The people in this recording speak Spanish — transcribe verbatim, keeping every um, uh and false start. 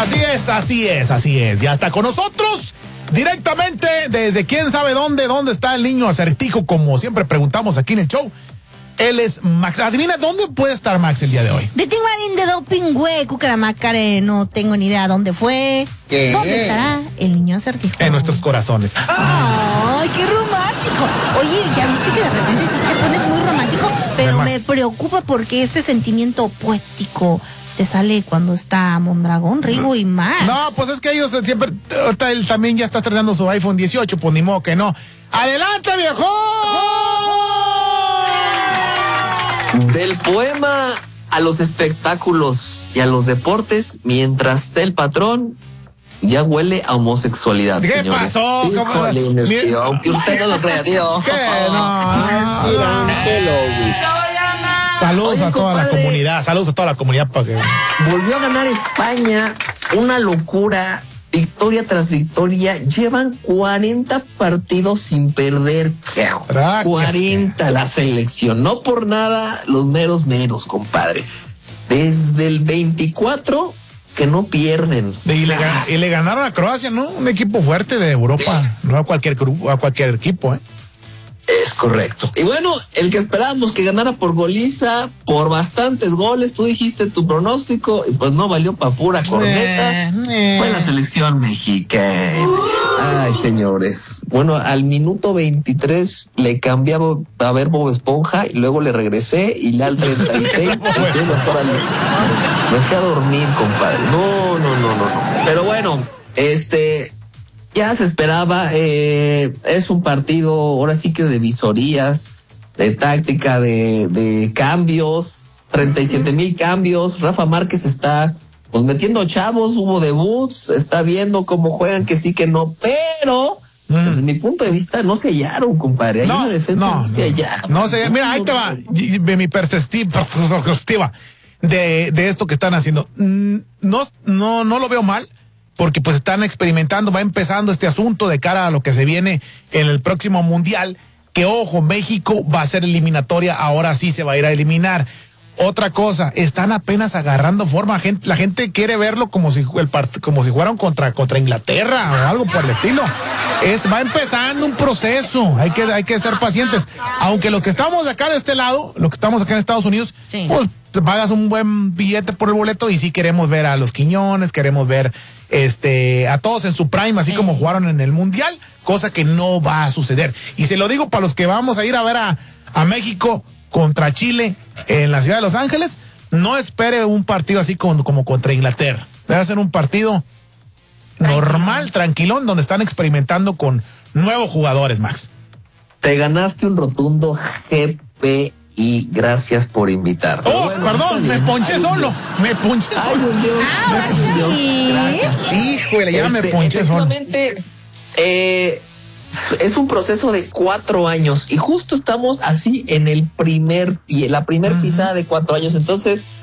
Así es, así es, así es. Ya está con nosotros directamente desde quién sabe dónde, dónde está el niño acertijo, como siempre preguntamos aquí en el show. Él es Max. Adivina dónde puede estar Max el día de hoy. De Tinguarín de Doping, güey, Cucaramacare, no tengo ni idea dónde fue. ¿Qué? ¿Dónde estará el niño acertijo? En nuestros corazones. ¡Ay, qué romántico! Oye, ya viste que de repente sí te pones muy romántico, pero Además, me preocupa porque este sentimiento poético te sale cuando está Mondragón, Rigo y Max. No, pues es que ellos siempre, ahorita él también ya está estrenando su iPhone dieciocho, pues ni modo que no. ¡Adelante, viejo! Del poema a los espectáculos y a los deportes, mientras esté el patrón, ya huele a homosexualidad, ¿Qué señores. pasó? Sí, ¿Cómo? jolines, Mira. tío, aunque usted no lo crea, tío. ¿Qué? No. Saludos Oye, a toda la compadre. comunidad, saludos a toda la comunidad para que... Volvió a ganar España, una locura, victoria tras victoria. Llevan cuarenta partidos sin perder. Tráquese. cuarenta la selección. No por nada los meros meros, compadre. Desde el veinticuatro que no pierden. Y le, gan- y le ganaron a Croacia, ¿no? Un equipo fuerte de Europa, no a cualquier grupo, a cualquier equipo, ¿eh? Es correcto. Y bueno, el que esperábamos que ganara por goliza, por bastantes goles, tú dijiste tu pronóstico, y pues no valió pa' pura corneta. Eh, eh. Fue la selección mexicana. Ay, señores. Bueno, al minuto veintitrés le cambiaba a ver Bob Esponja y luego le regresé y le al treinta y seis. entonces, órale, me fui a dormir, compadre. No, no, no, no, no. Pero bueno, este... ya se esperaba, eh, es un partido ahora sí que de visorías, de táctica, de, de cambios, treinta y siete mil cambios. Rafa Márquez está pues metiendo chavos, hubo debuts, está viendo cómo juegan, que sí, que no, pero mm. desde mi punto de vista no se hallaron, compadre. Hay No, una defensa no, no se hallaron. No sé, mira, ahí te va, y- de mi perspectiva perspectiva de, de esto que están haciendo. Mm, No, no, no lo veo mal, porque pues están experimentando, va empezando este asunto de cara a lo que se viene en el próximo mundial, que ojo, México va a ser eliminatoria, ahora sí se va a ir a eliminar. Otra cosa, están apenas agarrando forma, gente, la gente quiere verlo como si el part, como si fueran contra, contra Inglaterra o algo por el estilo. Es, va empezando un proceso, hay que, hay que ser pacientes. Aunque lo que estamos de acá de este lado, lo que estamos acá en Estados Unidos, Sí. pues te pagas un buen billete por el boleto y sí queremos ver a los Quiñones, queremos ver este a todos en su prime, así Sí. como jugaron en el Mundial, cosa que no va a suceder. Y se lo digo para los que vamos a ir a ver a, a México contra Chile en la ciudad de Los Ángeles, no espere un partido así como, como contra Inglaterra. Debe ser un partido normal, tranquilón, donde están experimentando con nuevos jugadores, Max. Te ganaste un rotundo G P I, gracias por invitar. Pero Oh, bueno, perdón, está me bien. ponché Ay, solo, Dios. me ponché Ay, solo. un Dios, Ah, ay, un Dios, sí. gracias. Híjole, ya me Este, ponché solo. efectivamente, eh, es un proceso de cuatro años y justo estamos así en el primer pie, la primer pisada de cuatro años. Entonces,